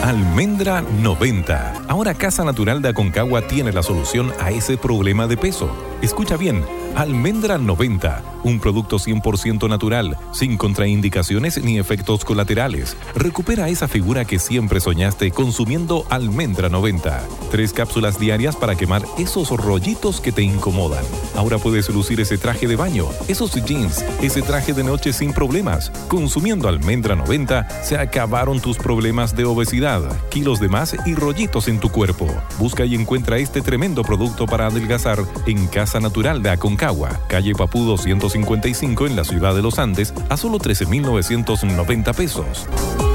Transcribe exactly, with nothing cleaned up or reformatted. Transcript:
Almendra noventa. Ahora Casa Natural de Aconcagua tiene la solución a ese problema de peso. Escucha bien, Almendra noventa, un producto cien por ciento natural, sin contraindicaciones ni efectos colaterales. Recupera esa figura que siempre soñaste consumiendo Almendra noventa. Tres cápsulas diarias para quemar esos rollitos que te incomodan. Ahora puedes lucir ese traje de baño, esos jeans, ese traje de noche sin problemas. Consumiendo Almendra noventa, se acabaron tus problemas de obesidad, kilos de más y rollitos en tu cuerpo. Busca y encuentra este tremendo producto para adelgazar en Casa Natural de Aconcagua, calle Papú doscientos cincuenta y cinco en la ciudad de Los Andes, a solo trece mil novecientos noventa pesos.